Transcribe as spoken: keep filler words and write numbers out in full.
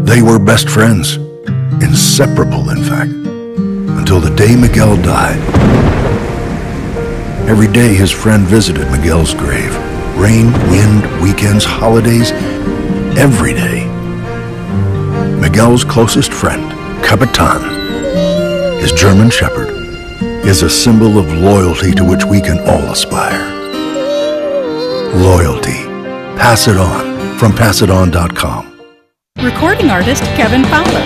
They were best friends, inseparable in fact, until the day Miguel died. Every day his friend visited Miguel's grave. Rain, wind, weekends, holidays, every day. Miguel's closest friend, Capitan, his German Shepherd, is a symbol of loyalty to which we can all aspire. Loyalty. Pass it on from pass it on dot com. Recording artist Kevin Fowler.